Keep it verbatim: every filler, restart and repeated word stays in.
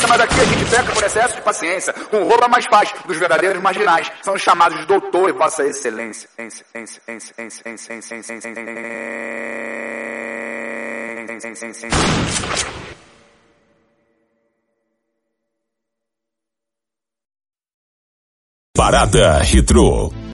mas aqui a gente peca por excesso de paciência. Um roubo é mais fácil dos verdadeiros marginais. São os chamados de doutor e vossa excelência. Parada Retrô.